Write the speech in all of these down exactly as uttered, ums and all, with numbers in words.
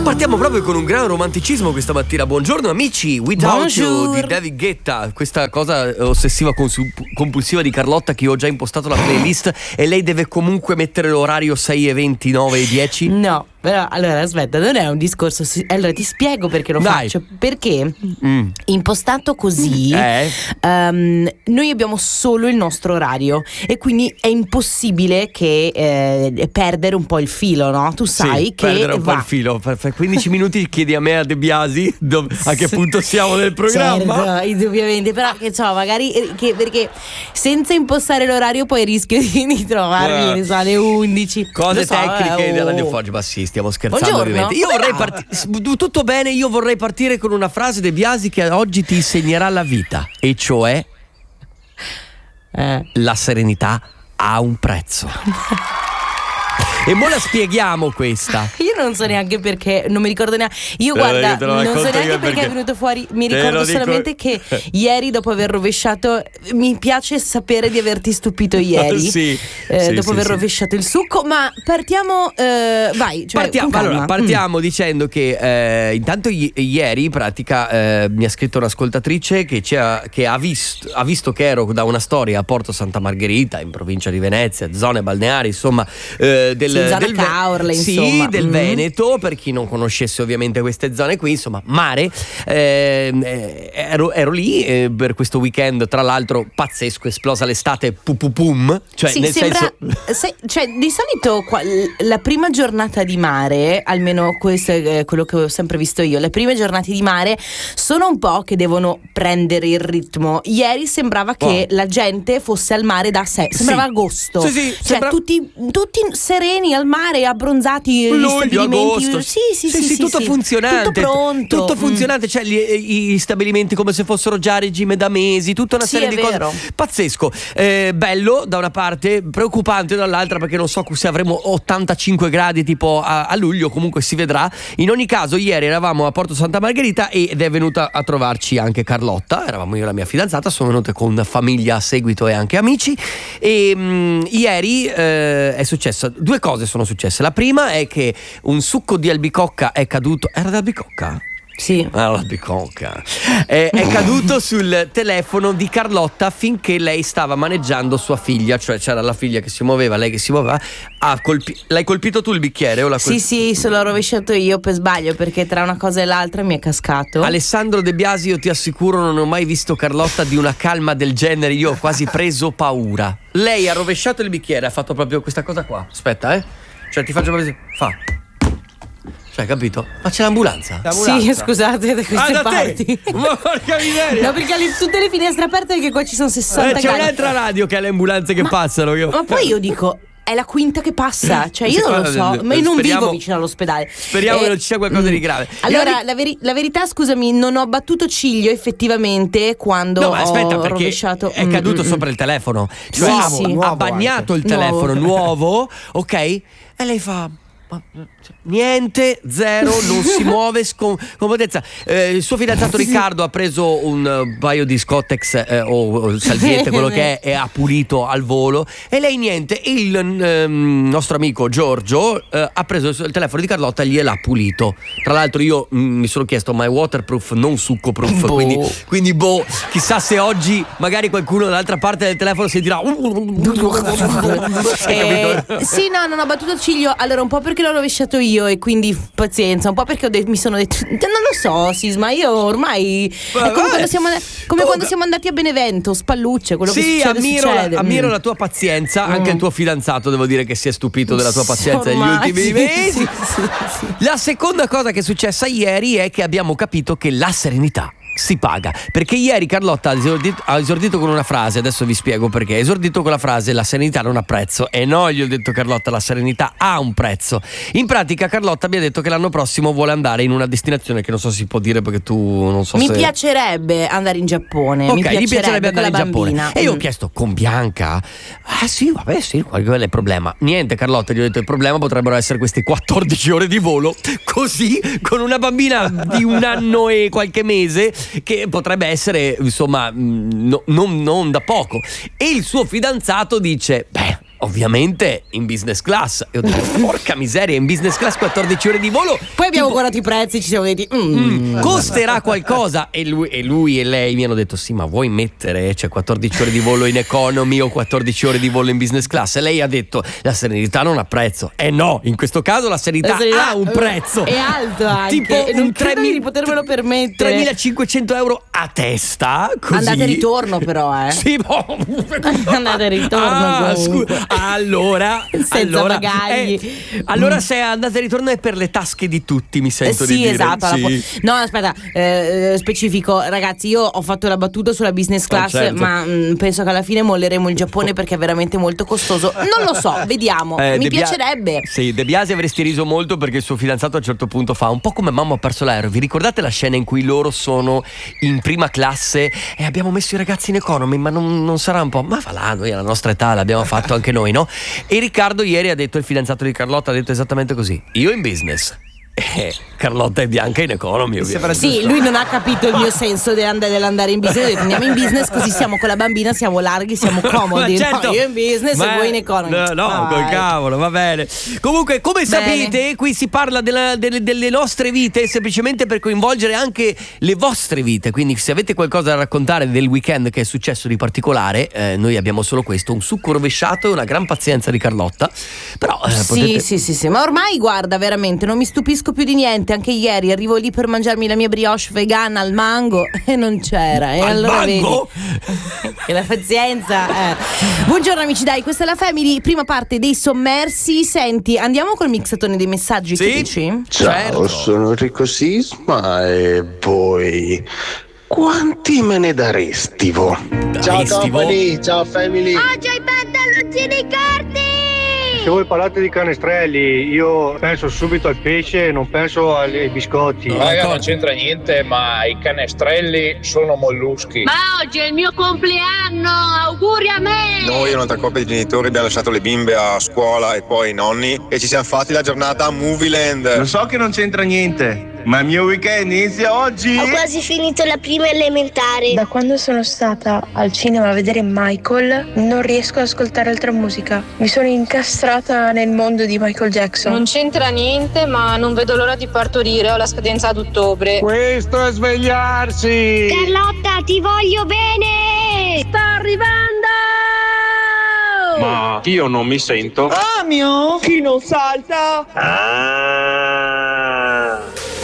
Partiamo proprio con un gran romanticismo questa mattina. Buongiorno amici, Without Bonjour. You di David Guetta. Questa cosa ossessiva cons- compulsiva di Carlotta, che io ho già impostato la playlist e lei deve comunque mettere l'orario sei e venti, nove e dieci. No, però allora aspetta, non è un discorso. Allora ti spiego perché lo Dai. faccio. Perché Mm. impostato così Eh? ehm, noi abbiamo solo il nostro orario e quindi è impossibile che eh, perdere un po' il filo, no? Tu sai Sì, che perdere un va. po' il filo. Per per quindici minuti chiedi a me, a De Biasi, dov- a che Sì. punto siamo nel programma. Certo, indubbiamente, però che so, magari eh, che, perché senza impostare l'orario poi rischio di, di trovarmi Eh. ne so, alle undici. Cose Lo so, tecniche eh, della oh. Radio Foggia, ma sì, stiamo scherzando Buongiorno. ovviamente. Io Come vorrei va? partire, tutto bene, io vorrei partire con una frase De Biasi che oggi ti insegnerà la vita, e cioè Eh. la serenità ha un prezzo. E mo la spieghiamo questa. Io non so neanche perché, non mi ricordo neanche. Io Eh, guarda, io te lo non so racconto neanche io perché, perché è venuto fuori. Mi te ricordo lo dico- solamente che ieri, dopo aver rovesciato, mi piace sapere di averti stupito ieri. Sì, eh, sì, dopo sì, aver sì. rovesciato il succo. Ma partiamo, eh, vai. Cioè, Partiamo, con calma. allora, partiamo dicendo che eh, intanto i- ieri in pratica eh, mi ha scritto un'ascoltatrice che, ci ha, che ha, visto, ha visto che ero da una storia a Porto Santa Margherita, in provincia di Venezia, zone balneari, insomma, eh, del, Sì, zona del Ve- Caorle, sì, insomma. del Mm. Veneto, per chi non conoscesse ovviamente queste zone qui, insomma, mare. Eh, eh, ero, ero lì eh, per questo weekend, tra l'altro pazzesco, esplosa l'estate, pu pu pum, cioè Sì, nel sembra, senso. se- cioè, di solito qua- la prima giornata di mare, almeno questo è eh, quello che ho sempre visto io, le prime giornate di mare sono un po' che devono prendere il ritmo. Ieri sembrava che Wow. la gente fosse al mare da sé, sembrava Sì. agosto. Sì, sì, cioè sembra- tutti, tutti sereni al mare, abbronzati, gli Luglio, stabilimenti. agosto. Sì, sì, sì, sì, tutto sì. funzionante. Tutto pronto. Tutto Mm. funzionante, cioè gli, gli stabilimenti come se fossero già a regime da mesi, tutta una Sì, serie è di cose. vero. Pazzesco. Eh, bello da una parte, preoccupante dall'altra, perché non so se avremo ottantacinque gradi tipo a, a luglio, comunque si vedrà. In ogni caso, ieri eravamo a Porto Santa Margherita ed è venuta a trovarci anche Carlotta. Eravamo io e la mia fidanzata, sono venute con famiglia a seguito e anche amici. E mh, ieri eh, è successa, due cose sono successe. La prima è che un succo di albicocca è caduto. Era d'albicocca? Sì. Ah, l'albicocca. È, è caduto sul telefono di Carlotta finché lei stava maneggiando sua figlia, cioè c'era la figlia che si muoveva, lei che si muoveva. Ha colpi- l'hai colpito tu il bicchiere o l'ha Sì, col- sì, se l'ho rovesciato io per sbaglio, perché tra una cosa e l'altra mi è cascato. Alessandro De Biasi, io ti assicuro, non ho mai visto Carlotta di una calma del genere. Io ho quasi preso paura. Lei ha rovesciato il bicchiere, ha fatto proprio questa cosa qua. Aspetta, eh. Cioè ti faccio proprio. Fa. Cioè, capito? Ma c'è l'ambulanza? Sì, scusate, da queste Ah, da te? parti. Ma porca miseria! No, perché le- tutte le finestre aperte, perché qua ci sono sessanta Eh, c'è gradi. un'altra radio che ha le ambulanze che passano. Io. Ma poi io dico, è la quinta che passa. Cioè, io non lo so, ma io non Speriamo- vivo vicino all'ospedale. Speriamo che non ci sia qualcosa di grave. Allora, Ieri- la, veri- la verità, scusami, non ho battuto ciglio effettivamente quando No, ma aspetta, ho perché rovesciato. è Mm, caduto mm, sopra il telefono. Cioè, Sì, ha, sì. ha Nuovo bagnato anche. il telefono Nuovo. nuovo, ok? E lei fa. ma- Niente, zero, non si muove, scom- comodezza. Eh, il suo fidanzato Riccardo ha preso un eh, paio di Scottex eh, o, o salviette, quello che è, e ha pulito al volo. E lei niente. E il ehm, nostro amico Giorgio eh, ha preso il telefono di Carlotta e gliel'ha pulito. Tra l'altro io mh, mi sono chiesto, ma è waterproof, non succo proof? Boh. Quindi, quindi boh, chissà se oggi magari qualcuno dall'altra parte del telefono si dirà. Eh, sì, no, non ho battuto ciglio. Allora, un po' perché l'ho rovesciato io e quindi pazienza. Un po' perché ho de- mi sono detto, non lo so, Sisma, io ormai è come, vabbè. quando siamo, come Comunque- quando siamo andati a Benevento, spallucce, quello che Sì, succede, ammiro, la, succede. ammiro Mm. la tua pazienza. Anche il tuo fidanzato, devo dire che si è stupito della tua pazienza negli Ormai, ultimi sì, mesi. sì, sì, sì. La seconda cosa che è successa ieri è che abbiamo capito che la serenità si paga, perché ieri Carlotta ha esordito, ha esordito con una frase, adesso vi spiego perché. Ha esordito con la frase: la serenità non ha prezzo. E no, gli ho detto, Carlotta, la serenità ha un prezzo. In pratica Carlotta mi ha detto che l'anno prossimo vuole andare in una destinazione che non so se si può dire, perché tu non so Mi se piacerebbe andare in Giappone. Ok, mi gli piacerebbe, piacerebbe andare in con la Giappone. bambina. E io ho Mm. chiesto, con Bianca? Ah sì, vabbè sì, quello è il problema. Niente, Carlotta, gli ho detto, il problema potrebbero essere queste quattordici ore di volo, così, con una bambina di un anno e qualche mese, che potrebbe essere, insomma, mh, no- non, non da poco. E il suo fidanzato dice, beh, ovviamente in business class. E ho detto porca miseria, in business class quattordici ore di volo. Poi abbiamo tipo, guardato i prezzi, ci siamo detti mm, mm, costerà qualcosa. E lui, e lui e lei mi hanno detto sì, ma vuoi mettere cioè quattordici ore di volo in economy o quattordici ore di volo in business class? E lei ha detto la serenità non ha prezzo. E eh no, in questo caso la serenità, la serenità ha un prezzo. È alto anche. Tipo e non un credo di potermelo permettere. tremilacinquecento euro a testa, così. Andate e ritorno però, eh. Sì, boh. Andate e ritorno. Ah, scusa. Allora, senza allora, bagagli. Eh, allora se andate e ritorno è per le tasche di tutti, mi sento eh, di sì, dire. esatto. Sì, po- no, aspetta, eh, specifico, ragazzi, io ho fatto la battuta sulla business class, oh, certo. ma mh, penso che alla fine molleremo il Giappone perché è veramente molto costoso. Non lo so, vediamo. Eh, Mi De Bia- piacerebbe. Sì, De Biasi avresti riso molto perché il suo fidanzato a un certo punto fa un po' come mamma ha perso l'aereo. Vi ricordate la scena in cui loro sono in prima classe e abbiamo messo i ragazzi in economy, ma non, non sarà un po', ma va là, noi alla nostra età l'abbiamo fatto anche noi, no? E Riccardo ieri ha detto, il fidanzato di Carlotta ha detto esattamente così: io in business. Eh, Carlotta è bianca in economy, ovviamente. Sì, lui non ha capito il mio senso dell'and- dell'andare in business. Ho detto, andiamo in business così siamo con la bambina, siamo larghi, siamo comodi. Certo. No, io in business Ma e voi in economy. No, no ah, col cavolo, va bene. Comunque, come Bene. sapete, qui si parla della- delle, delle nostre vite semplicemente per coinvolgere anche le vostre vite. Quindi se avete qualcosa da raccontare del weekend che è successo di particolare, eh, noi abbiamo solo questo, un succo rovesciato e una gran pazienza di Carlotta. Però eh, Sì, potete... sì, sì, sì, ma ormai guarda, veramente non mi stupisco più di niente. Anche ieri arrivo lì per mangiarmi la mia brioche vegana al mango e non c'era. E Al allora mango? vedi che la pazienza. Eh. Buongiorno amici, dai, questa è la Family, prima parte dei sommersi. Senti, andiamo col mixatone dei messaggi, Sì. che dici? Ciao, Certo. sono Enrico Sisma e voi quanti me ne daresti vo? Ciao Daresti, company, ciao family. Oggi i pantaloncini corti! Se voi parlate di canestrelli, io penso subito al pesce e non penso ai biscotti. Raga, non c'entra niente, ma i canestrelli sono molluschi. Ma oggi è il mio compleanno! Auguri a me! Noi, un'altra coppia di genitori, abbiamo lasciato le bimbe a scuola e poi i nonni e ci siamo fatti la giornata a Movieland. Lo so che non c'entra niente, ma il mio weekend inizia oggi. Ho quasi finito la prima elementare. Da quando sono stata al cinema a vedere Michael non riesco ad ascoltare altra musica. Mi sono incastrata nel mondo di Michael Jackson. Non c'entra niente, ma non vedo l'ora di partorire, ho la scadenza ad ottobre. Questo è svegliarsi. Carlotta, ti voglio bene! Sto arrivando! Ma io non mi sento. Ah mio, chi non salta? Ah.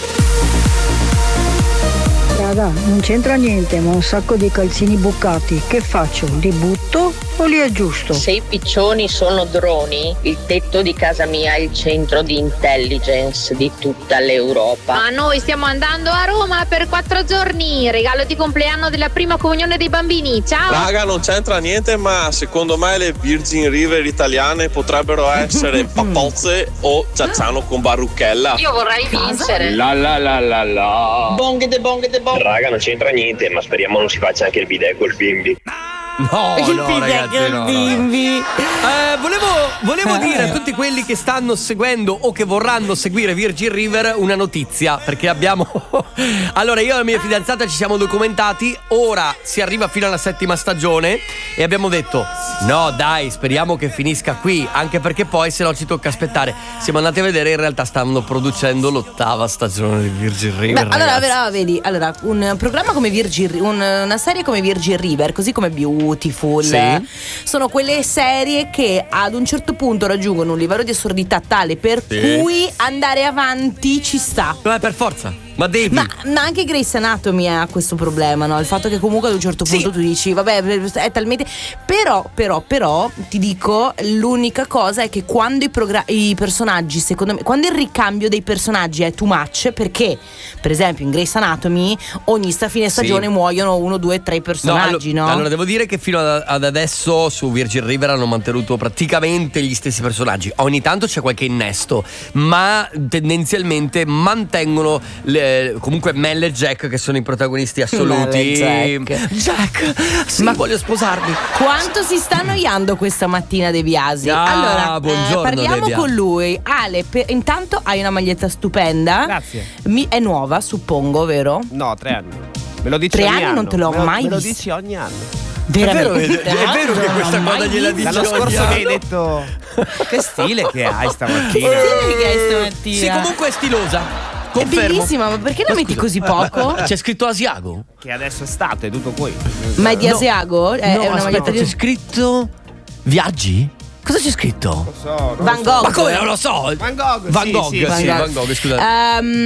Raga, non c'entra niente, ma un sacco di calzini bucati. Che faccio? Li butto o li aggiusto? Se i piccioni sono droni, il tetto di casa mia è il centro di intelligence di tutta l'Europa. Ma noi stiamo andando a Roma per quattro giorni, regalo di compleanno della prima comunione dei bambini. Ciao! Raga, non c'entra niente, ma secondo me le Virgin River italiane potrebbero essere Papozze o Ciacciano con Barruchella. Io vorrei vincere. La la la la la. Bonghe de bonghe de bonghe. Raga, non c'entra niente, ma speriamo non si faccia anche il bidet col bimbi. No, Il no, bidet ragazzi, col no, no. bimbi. Eh, volevo, volevo dire a tutti quelli che stanno seguendo o che vorranno seguire Virgin River una notizia, perché abbiamo allora io e la mia fidanzata ci siamo documentati. Ora si arriva fino alla settima stagione e abbiamo detto no dai, speriamo che finisca qui, anche perché poi se no ci tocca aspettare. Siamo andati a vedere, in realtà stanno producendo l'ottava stagione di Virgin River. Beh, allora, ragazzi. allora, vedi, allora, un programma come Virgin Ri- un- una serie come Virgin River, così come Beautiful, Sì. eh, sono quelle serie che ad un certo punto raggiungono un livello di assurdità tale per Sì. cui andare avanti ci sta. Beh, per forza. Ma devi. Ma, ma anche Grey's Anatomy ha questo problema, no? Il fatto che comunque ad un certo punto Sì. tu dici, vabbè, è talmente. Però, però, però, ti dico, l'unica cosa è che quando i, progra- i personaggi, secondo me, quando il ricambio dei personaggi è too much, perché, per esempio, in Grey's Anatomy, ogni sta fine stagione Sì. muoiono uno, due, tre personaggi, no? allo- Allora, devo dire che fino ad, ad adesso su Virgin River hanno mantenuto praticamente gli stessi personaggi. Ogni tanto c'è qualche innesto, ma tendenzialmente mantengono le, comunque Mel e Jack, che sono i protagonisti assoluti. Mel e Jack. Jack, sì, Ma- voglio sposarmi. Quanto si sta annoiando questa mattina De Biasi? Ah, allora, eh, buongiorno, parliamo Debbia. con lui. Ale, per- intanto hai una maglietta stupenda. Grazie. Mi- è nuova, suppongo, vero? No, tre anni. Me lo dici Tre ogni anni anno. non te l'ho Me lo- mai Me lo visto. dici ogni anno. Veramente? È vero, è vero che questa cosa gliela dice L'anno ogni scorso mi hai anno. detto che stile che hai stamattina. Che stile che hai stamattina? Sì, comunque è stilosa. È Confermo. bellissima, ma perché la metti così poco? C'è scritto Asiago. Che adesso è stato, è tutto qui. Ma è di No. Asiago? È, no, è una aspetta, maglietta c'è di scritto Viaggi? Cosa c'è scritto? Lo so, non Van lo so. Gogh. Ma come non lo so? Van Gogh, Van sì, Gogh, sì, sì, Van Van Gogh. Gogh, scusate. Ehm,